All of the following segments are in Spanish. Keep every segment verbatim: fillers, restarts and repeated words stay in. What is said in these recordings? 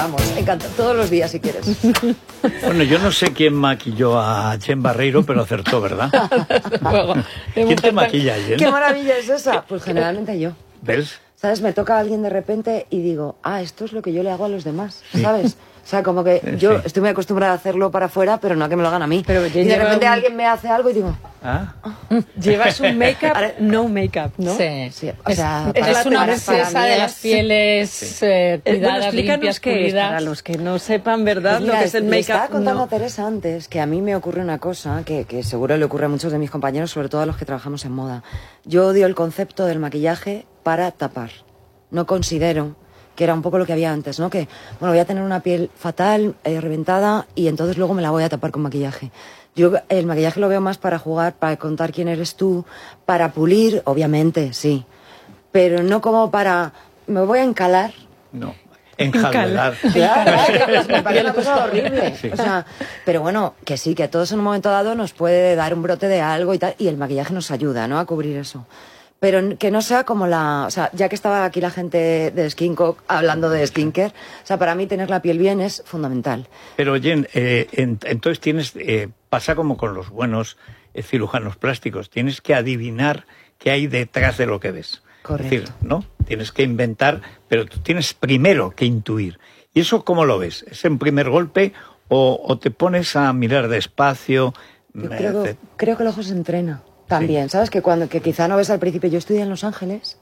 Vamos, encanta, todos los días si quieres. Bueno, yo no sé quién maquilló a Jen Barreiro, pero acertó, ¿verdad? Luego, ¿Quién te maquilla, Jen? ¿Qué maravilla es esa? Pues generalmente yo. ¿Ves? ¿Sabes? Me toca a alguien de repente y digo, ah, esto es lo que yo le hago a los demás, ¿sabes? O sea, como que yo Sí. estoy muy acostumbrada a hacerlo para afuera, pero no a que me lo hagan a mí. Pero y de lleva repente un- alguien me hace algo y digo... ¿Ah? Llevas un make-up, no make-up, ¿no? Sí. Sí, o Es- sea, es para- una para- princesa para mí de las es- pieles eh, Eh, bueno, cuidadas, explícanos limpias, qué es, pulidas. para los que no sepan, ¿verdad? Pues mira, lo que es el le estaba make-up. contando no. a Teresa antes que a mí me ocurre una cosa que, que seguro le ocurre a muchos de mis compañeros, sobre todo a los que trabajamos en moda. Yo odio el concepto del maquillaje para tapar. No considero que era un poco lo que había antes, ¿no? Que, bueno, voy a tener una piel fatal, eh, reventada, y entonces luego me la voy a tapar con maquillaje. Yo el maquillaje lo veo más para jugar, para contar quién eres tú, para pulir, obviamente, sí. Pero no como para... Me voy a encalar. No. Enjalbelar. Claro, claro, me parece una cosa horrible. Sí. O sea, pero bueno, que sí, que a todos en un momento dado nos puede dar un brote de algo y tal, y el maquillaje nos ayuda, ¿no? A cubrir eso. Pero n- que no sea como la... O sea, ya que estaba aquí la gente de Skinco hablando de skincare, o sea, para mí tener la piel bien es fundamental. Pero, Jen, eh, en- entonces tienes... Eh, pasa como con los buenos eh, cirujanos plásticos. Tienes que adivinar qué hay detrás de lo que ves. Correcto. Es decir, ¿no? Tienes que inventar, pero tú tienes primero que intuir. ¿Y eso cómo lo ves? ¿Es en primer golpe o, o te pones a mirar despacio? Yo Eh, creo, te- creo que el ojo se entrena también, ¿sabes? Que cuando que quizá no ves al principio. Yo estudié en Los Ángeles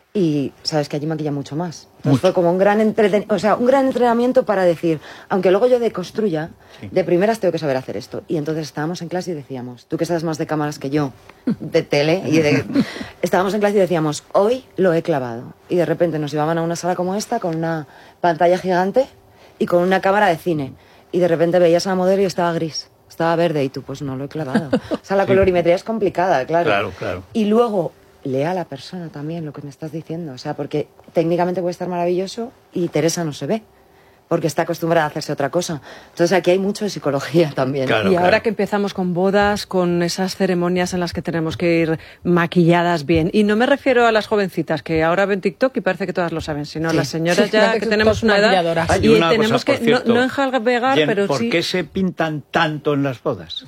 y sabes que allí maquilla mucho más. Entonces Mucho. fue como un gran entreten- o sea, un gran entrenamiento para decir, aunque luego yo deconstruya, Sí. de primeras tengo que saber hacer esto. Y entonces estábamos en clase y decíamos, tú que sabes más de cámaras que yo, de tele y de estábamos en clase y decíamos, hoy lo he clavado. Y de repente nos llevaban a una sala como esta con una pantalla gigante y con una cámara de cine. Y de repente veías a la modelo y estaba gris. Estaba verde y tú, pues no lo he clavado. O sea, la Sí. colorimetría es complicada, claro. Claro, claro. Y luego, lea a la persona también lo que me estás diciendo. O sea, porque técnicamente puede estar maravilloso y Teresa no se ve. Porque está acostumbrada a hacerse otra cosa. Entonces aquí hay mucho de psicología también. Claro. Y ahora que empezamos con bodas, con esas ceremonias en las que tenemos que ir maquilladas bien. Y no me refiero a las jovencitas que ahora ven TikTok y parece que todas lo saben, sino Sí. las señoras Sí, ya parece que que tenemos son una edad maquilladoras. Hay y una tenemos cosa, por que no, cierto, no enjalbegar, Jen, pero ¿por sí. qué se pintan tanto en las bodas?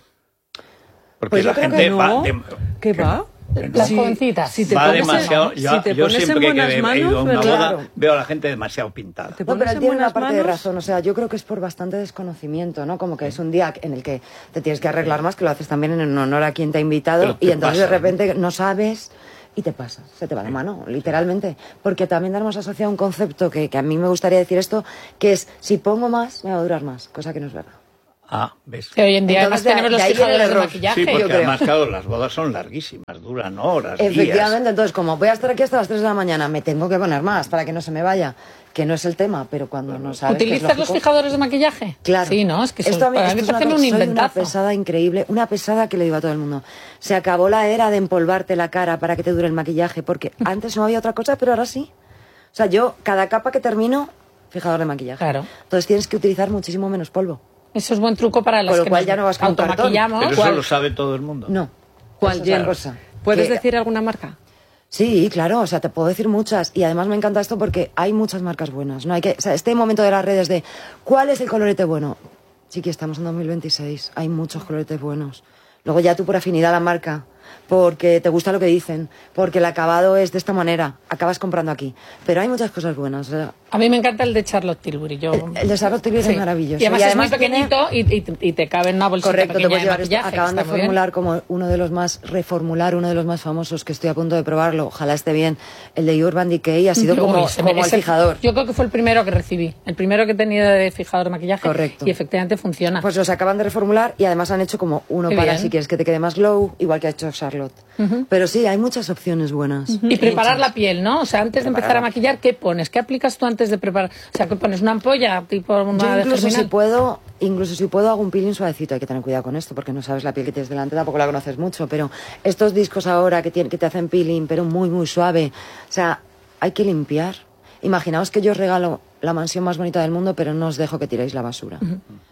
Porque Pues yo la creo que gente no. va... de- ¿Qué va? Las Sí, jovencitas. Si te va pones en- demasiado... yo si te yo pones en siempre que buenas he ido a manos, una ¿verdad? boda Claro. veo a la gente demasiado pintada. Te No, pones pero en él tiene una buenas parte de manos. razón. O sea, yo creo que es por bastante desconocimiento, ¿no? Como que es un día en el que te tienes que arreglar más, que lo haces también en honor a quien te ha invitado, Pero te y entonces pasa, de repente no sabes y te pasa, se te va la mano, literalmente. Porque también tenemos asociado un concepto que, que a mí me gustaría decir esto, que es, si pongo más, me va a durar más, cosa que no es verdad. Ah, ¿ves? Que hoy en día Entonces, además tenemos de- los de ahí viene el fijadores de error. maquillaje. Sí, porque yo creo. además, claro, las bodas son larguísimas, duran horas, días. Efectivamente, entonces como voy a estar aquí hasta las tres de la mañana, me tengo que poner más para que no se me vaya, que no es el tema, pero cuando no sabes que es ¿Utilizas los lógico- fijadores de maquillaje? Claro. Sí, ¿no? Es que eso, Esto a mí, para esto mí es me una parecen cosa- un soy una inventazo. pesada increíble, una pesada que le digo a todo el mundo. Se acabó la era de empolvarte la cara para que te dure el maquillaje, porque antes no había otra cosa, pero ahora sí. O sea, yo, cada capa que termino, fijador de maquillaje. Claro. Entonces tienes que utilizar muchísimo menos polvo. Eso es buen truco para las Con lo que cual nos ya no vas con cartón. automaquillamos. Pero eso ¿Cuál? lo sabe todo el mundo. No. ¿Cuál, Eso es otra Jen? cosa. ¿Puedes Que- decir alguna marca? Sí, claro, o sea, te puedo decir muchas. Y además me encanta esto porque hay muchas marcas buenas. No hay que, o sea, este momento de las redes de ¿cuál es el colorete bueno? Chiqui, estamos en dos mil veintiséis, hay muchos coloretes buenos. Luego ya tú por afinidad a la marca, porque te gusta lo que dicen, porque el acabado es de esta manera, acabas comprando aquí. Pero hay muchas cosas buenas. O sea, A mí me encanta el de Charlotte Tilbury. Yo... el, el de Charlotte Tilbury Sí. es maravilloso. Y además, es muy tiene- pequeñito y, y- y te cabe en una bolsita Correcto, te pequeña puedes de llevar esto. maquillaje. Acaban de está muy bien. formular como uno de los más, reformular uno de los más famosos que estoy a punto de probarlo. Ojalá esté bien. El de Urban Decay ha sido Uy, como, se me- como el ese- fijador. Yo creo que fue el primero que recibí. El primero que he tenido de fijador de maquillaje. Correcto. Y efectivamente funciona. Pues los acaban de reformular y además han hecho como uno Qué para bien. si quieres que te quede más glow, igual que ha hecho Charlotte. Pero sí, hay muchas opciones buenas. Y preparar Muchas. la piel, ¿no? O sea, antes de empezar a maquillar, ¿qué pones? ¿Qué aplicas tú antes de preparar? O sea, ¿qué pones? ¿Una ampolla? Tipo una Yo de incluso si germinal? puedo, incluso si puedo hago un peeling suavecito. Hay que tener cuidado con esto porque no sabes la piel que tienes delante, tampoco la conoces mucho. Pero estos discos ahora que, tienen, que te hacen peeling, pero muy, muy suave. O sea, hay que limpiar. Imaginaos que yo os regalo la mansión más bonita del mundo, pero no os dejo que tiréis la basura.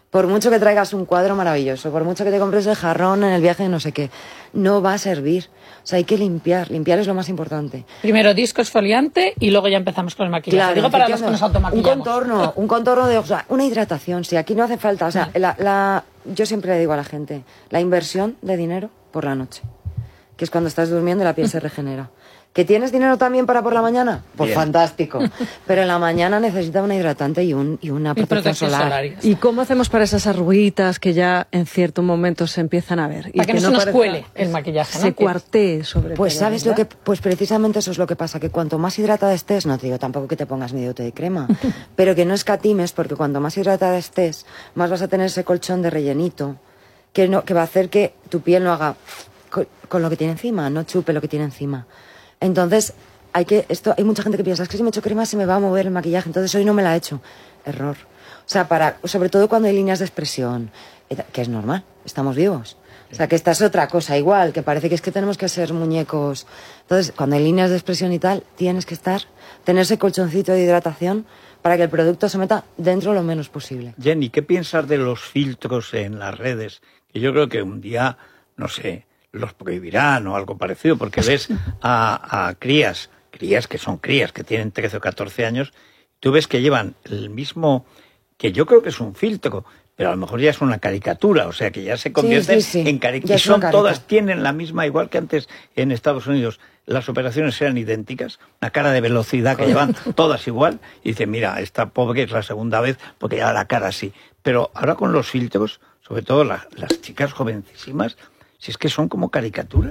Por mucho que traigas un cuadro maravilloso, por mucho que te compres el jarrón en el viaje de no sé qué, no va a servir. O sea, hay que limpiar. Limpiar es lo más importante. Primero disco exfoliante y luego ya empezamos con el maquillaje. Claro, Digo para los que nos automaquillamos. Un contorno, un contorno de, o sea, una hidratación. Si aquí no hace falta, o sea, la, la, yo siempre le digo a la gente, la inversión de dinero por la noche, que es cuando estás durmiendo y la piel se regenera. ¿Que tienes dinero también para por la mañana? Pues bien, fantástico. Pero en la mañana necesita una hidratante y, un, y una protección, y protección solar. solar. ¿Y cómo hacemos para esas arruguitas que ya en cierto momento se empiezan a ver? Para y que, que no se nos cuele el maquillaje, ¿no? Se cuartee sobre Pues todo, sabes ¿verdad? Lo que, pues precisamente eso es lo que pasa, que cuanto más hidratada estés, no te digo tampoco que te pongas medio té de crema, pero que no escatimes, porque cuanto más hidratada estés, más vas a tener ese colchón de rellenito, que, no, que va a hacer que tu piel no haga con, con lo que tiene encima, no chupe lo que tiene encima. Entonces, hay que esto hay mucha gente que piensa, es que si me echo crema se me va a mover el maquillaje, entonces hoy no me la he hecho. Error. O sea, para, sobre todo cuando hay líneas de expresión, que es normal, estamos vivos. O sea, que esta es otra cosa igual, que parece que es que tenemos que ser muñecos. Entonces, cuando hay líneas de expresión y tal, tienes que estar, tener ese colchoncito de hidratación para que el producto se meta dentro lo menos posible. Jenny, ¿qué piensas de los filtros en las redes? Que yo creo que un día, no sé, los prohibirán o algo parecido, porque ves a, a crías, crías que son crías, que tienen trece o catorce años, tú ves que llevan el mismo, que yo creo que es un filtro, pero a lo mejor ya es una caricatura, o sea que ya se convierten sí, sí, sí. en caricaturas. Y son todas, tienen la misma, igual que antes en Estados Unidos, las operaciones eran idénticas, una cara de velocidad que llevan todas igual, y dicen, mira, esta pobre es la segunda vez porque ya la cara así. Pero ahora con los filtros, sobre todo la, las chicas jovencísimas, si es que son como caricaturas.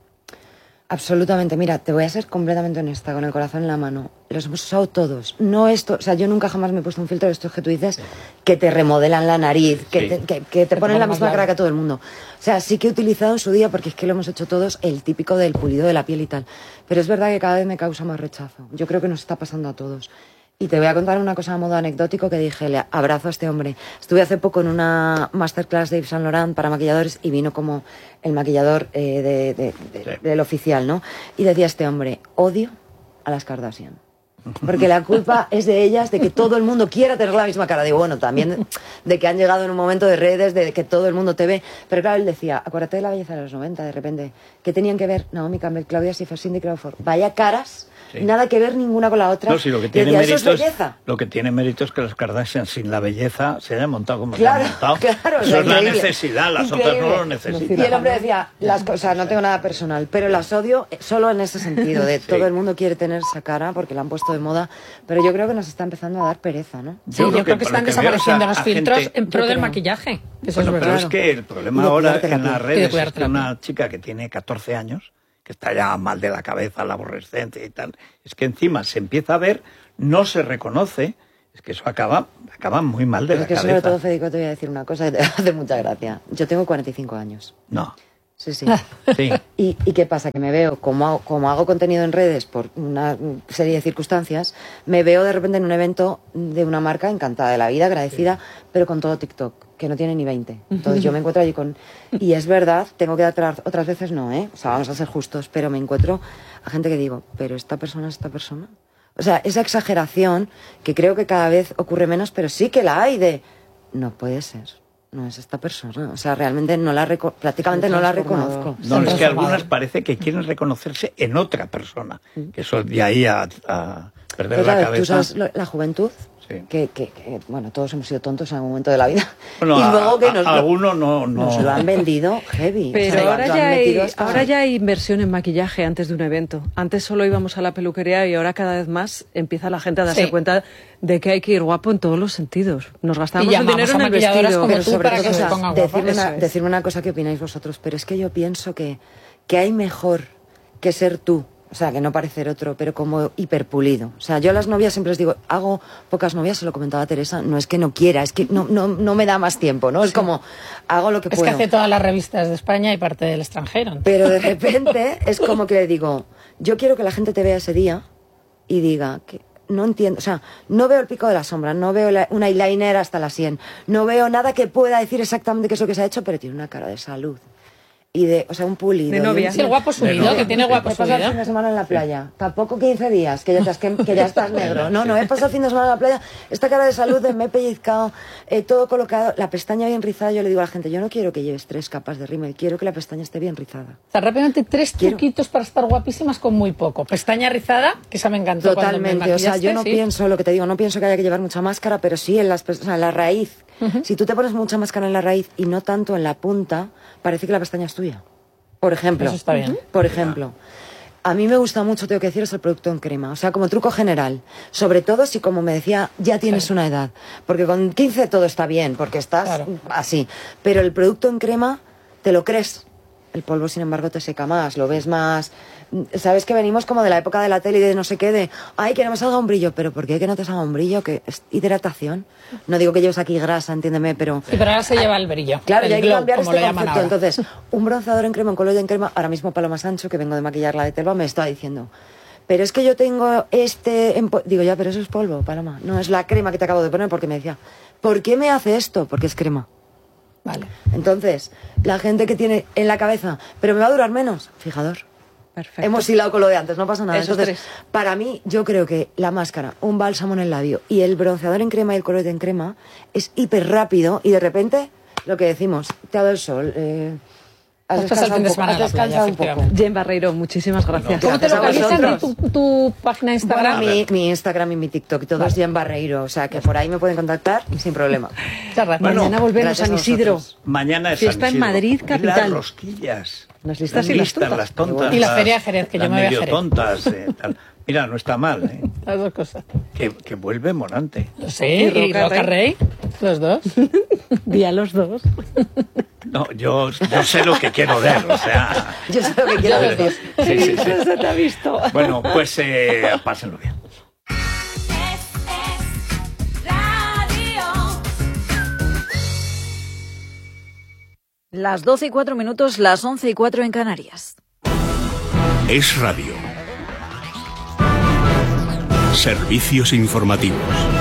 Absolutamente. Mira, te voy a ser completamente honesta, con el corazón en la mano. Los hemos usado todos. No esto, o sea, yo nunca jamás me he puesto un filtro de estos que tú dices, que te remodelan la nariz, que, sí. te, que, que te ponen la misma cara que todo el mundo. O sea, sí que he utilizado en su día, porque es que lo hemos hecho todos, el típico del pulido de la piel y tal. Pero es verdad que cada vez me causa más rechazo. Yo creo que nos está pasando a todos. Y te voy a contar una cosa a modo anecdótico que dije, le abrazo a este hombre. Estuve hace poco en una masterclass de Yves Saint Laurent para maquilladores y vino como el maquillador eh, de, de, de, sí. del oficial, ¿no? Y decía este hombre, odio a las Kardashian. Porque la culpa es de ellas, de que todo el mundo quiera tener la misma cara. Digo, bueno, también de, de que han llegado en un momento de redes, de que todo el mundo te ve. Pero claro, él decía, acuérdate de la belleza de los noventa, de repente. ¿Qué tenían que ver Naomi Campbell, Claudia Schiffer, Cindy Crawford? Vaya caras. Sí. Nada que ver ninguna con la otra. No, sí, lo que tiene decía, mérito es, es lo que tiene mérito es que las Kardashian sin la belleza se hayan montado como claro, se han montado. Claro, eso es la necesidad, las increíble. Otras no lo necesitan. Y el hombre decía, las cosas, no tengo nada personal, pero las odio solo en ese sentido, de sí. todo el mundo quiere tener esa cara porque la han puesto de moda, pero yo creo que nos está empezando a dar pereza, ¿no? Sí, yo, yo creo, creo que, que están que desapareciendo los filtros gente, en pro del maquillaje. Eso bueno, es pero es que el problema ahora en las redes es que una chica que tiene catorce años que está ya mal de la cabeza, la aborrecente y tal, es que encima se empieza a ver, no se reconoce, es que eso acaba, acaba muy mal de Pero la es que cabeza. Sobre todo, Federico, te voy a decir una cosa que te hace mucha gracia. Yo tengo cuarenta y cinco años. No. Sí, sí. sí. ¿Y, ¿Y qué pasa? Que me veo, como hago, como hago contenido en redes por una serie de circunstancias, me veo de repente en un evento de una marca encantada de la vida, agradecida, sí. pero con todo TikTok, que no tiene ni veinte. Entonces yo me encuentro allí con... Y es verdad, tengo que dar otras veces no, ¿eh? O sea, vamos a ser justos, pero me encuentro a gente que digo, ¿pero esta persona es esta persona? O sea, esa exageración que creo que cada vez ocurre menos, pero sí que la hay de... No puede ser. No es esta persona, o sea, realmente no la reco- prácticamente no la reconozco. No, es que algunas parece que quieren reconocerse en otra persona, que eso de ahí a, a perder pero la claro, cabeza. Tú sabes, lo, la juventud, sí. que, que, que, bueno, todos hemos sido tontos en algún momento de la vida. Bueno, y luego a, que nos, a, alguno no, no... nos lo han vendido heavy. Pero o sea, ahora, ya hay, hasta... ahora ya hay inversión en maquillaje antes de un evento. Antes solo íbamos a la peluquería y ahora cada vez más empieza la gente a darse sí. cuenta de que hay que ir guapo en todos los sentidos. Nos gastamos el dinero en el vestido. Pero sobre todo, o sea, decirme, una, es. decirme una cosa que opináis vosotros, pero es que yo pienso que, que hay mejor que ser tú. O sea, que no parecer otro, pero como hiperpulido. O sea, yo a las novias siempre les digo, hago pocas novias, se lo comentaba Teresa, no es que no quiera, es que no, no, no me da más tiempo, ¿no? Sí. Es como, hago lo que es puedo. Es que hace todas las revistas de España y parte del extranjero. ¿No? Pero de repente es como que le digo, yo quiero que la gente te vea ese día y diga que no entiendo, o sea, no veo el pico de la sombra, no veo la, un eyeliner hasta la sien, no veo nada que pueda decir exactamente qué es lo que se ha hecho, pero tiene una cara de salud. y de, o sea, un pulido. De novia. Sí, el guapo subido, que tiene guapo subido. He pasado el fin de semana en la playa. Tampoco quince días, que ya, estás, que, que ya estás negro. No, no, he pasado el fin de semana en la playa. Esta cara de salud, me he pellizcado, eh, todo colocado, la pestaña bien rizada. Yo le digo a la gente, yo no quiero que lleves tres capas de rímel, quiero que la pestaña esté bien rizada. O sea, rápidamente tres Quiero... truquitos para estar guapísimas con muy poco. Pestaña rizada, que esa me encantó. Totalmente, o sea, yo no ¿sí? pienso, lo que te digo, no pienso que haya que llevar mucha máscara, pero sí en, las, o sea, en la raíz. Uh-huh. Si tú te pones mucha máscara en la raíz y no tanto en la punta, parece que la pestaña es tuya. Por ejemplo. Eso está bien. Por ejemplo. A mí me gusta mucho, tengo que decir, es el producto en crema. O sea, como truco general. Sobre todo si, como me decía, ya tienes sí. una edad. Porque con quince todo está bien, porque estás claro. así. Pero el producto en crema, te lo crees. El polvo, sin embargo, te seca más, lo ves más... Sabes que venimos como de la época de la tele y de no sé qué, de ay, que no me salga un brillo, pero ¿por qué que no te salga un brillo? Que es hidratación. No digo que lleves aquí grasa, entiéndeme, pero... Sí, pero ahora se lleva el brillo. Claro, el ya hay que glow, cambiar este concepto. Ahora. Entonces, un bronceador en crema, un color en crema, ahora mismo Paloma Sancho, que vengo de maquillar la de Telva, me estaba diciendo, pero es que yo tengo este... En digo, ya, pero eso es polvo, Paloma. No, es la crema que te acabo de poner, porque me decía, ¿por qué me hace esto? Porque es crema. Vale. Entonces, la gente que tiene en la cabeza, pero me va a durar menos, fijador. Perfecto. Hemos hilado con lo de antes, no pasa nada. Esos Entonces, tres. Para mí, yo creo que la máscara, un bálsamo en el labio y el bronceador en crema y el colorete en crema es hiper rápido y de repente, lo que decimos, te ha dado el sol, eh, has descansado un poco. Has descansado un poco. Jen Barreiro, muchísimas gracias. ¿Cómo te localizan tu, tu página de Instagram? Bueno, mi, mi Instagram y mi TikTok, todo vale. es Jen Barreiro, o sea que por ahí me pueden contactar sin problema. Bueno, mañana volvemos a San Isidro. Mañana es Fiesta San Isidro. en Madrid, capital. Las rosquillas. Las listas las y listas, las, las tontas. Y la feria de Jerez, que yo me voy a Jerez. tontas, eh, tal. Mira, no está mal, ¿eh? Las dos cosas. Que, que vuelve Morante. Lo sé, y Roca, y Roca Rey. Rey. Los dos. Di a los dos. No, yo, yo sé lo que quiero ver, o sea... Yo sé lo que quiero ver. Sí, sí, sí. No se te ha visto. Bueno, pues eh, pásenlo bien. Las doce y cuatro minutos, las once y cuatro en Canarias. Es Radio. Servicios informativos.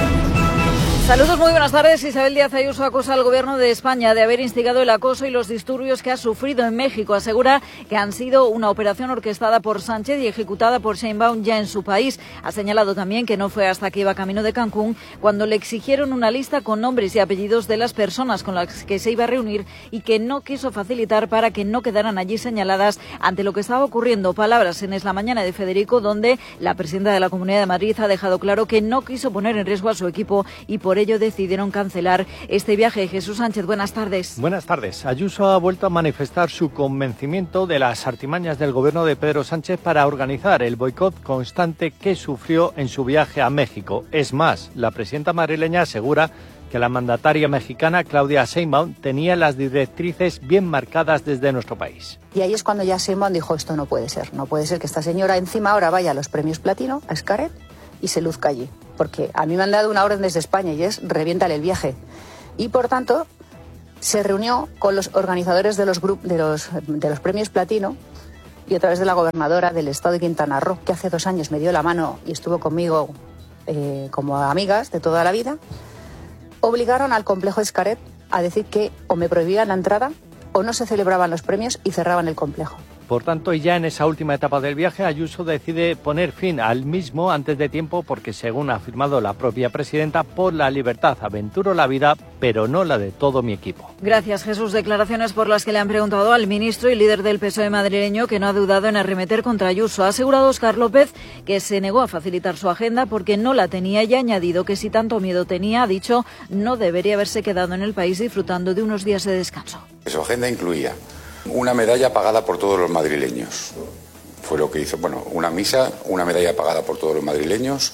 Saludos, muy buenas tardes. Isabel Díaz Ayuso acusa al Gobierno de España de haber instigado el acoso y los disturbios que ha sufrido en México. Asegura que han sido una operación orquestada por Sánchez y ejecutada por Sheinbaum ya en su país. Ha señalado también que no fue hasta que iba camino de Cancún cuando le exigieron una lista con nombres y apellidos de las personas con las que se iba a reunir y que no quiso facilitar para que no quedaran allí señaladas ante lo que estaba ocurriendo. Palabras en Es la Mañana de Federico, donde la presidenta de la Comunidad de Madrid ha dejado claro que no quiso poner en riesgo a su equipo y por Por ello decidieron cancelar este viaje. Jesús Sánchez, buenas tardes. Buenas tardes. Ayuso ha vuelto a manifestar su convencimiento de las artimañas del gobierno de Pedro Sánchez para organizar el boicot constante que sufrió en su viaje a México. Es más, la presidenta madrileña asegura que la mandataria mexicana Claudia Sheinbaum tenía las directrices bien marcadas desde nuestro país. Y ahí es cuando ya Sheinbaum dijo, esto no puede ser. No puede ser que esta señora encima ahora vaya a los premios Platino, a Xcaret, y se luzca allí. Porque a mí me han dado una orden desde España y es reviéntale el viaje. Y por tanto, se reunió con los organizadores de los, grup- de los, de los premios Platino y a través de la gobernadora del estado de Quintana Roo, que hace dos años me dio la mano y estuvo conmigo eh, como amigas de toda la vida, obligaron al complejo Xcaret a decir que o me prohibían la entrada o no se celebraban los premios y cerraban el complejo. Por tanto, ya en esa última etapa del viaje, Ayuso decide poner fin al mismo antes de tiempo porque, según ha afirmado la propia presidenta, por la libertad aventuro la vida, pero no la de todo mi equipo. Gracias, Jesús. Declaraciones por las que le han preguntado al ministro y líder del P S O E madrileño, que no ha dudado en arremeter contra Ayuso. Ha asegurado Óscar López que se negó a facilitar su agenda porque no la tenía y ha añadido que si tanto miedo tenía, ha dicho, no debería haberse quedado en el país disfrutando de unos días de descanso. Su agenda incluía una medalla pagada por todos los madrileños. Fue lo que hizo, bueno, una misa, una medalla pagada por todos los madrileños,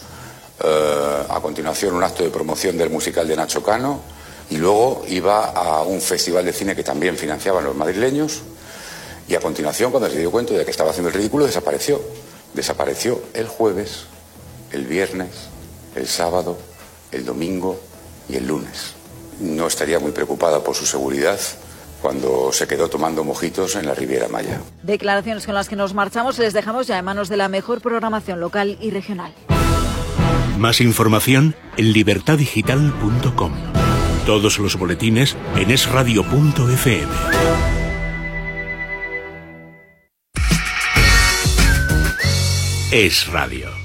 eh, a continuación un acto de promoción del musical de Nacho Cano y luego iba a un festival de cine que también financiaban los madrileños y a continuación, cuando se dio cuenta de que estaba haciendo el ridículo, desapareció. Desapareció el jueves, el viernes, el sábado, el domingo y el lunes. No estaría muy preocupada por su seguridad cuando se quedó tomando mojitos en la Riviera Maya. Declaraciones con las que nos marchamos les dejamos ya en manos de la mejor programación local y regional. Más información en libertad digital punto com. Todos los boletines en es radio punto efe eme. Es Radio.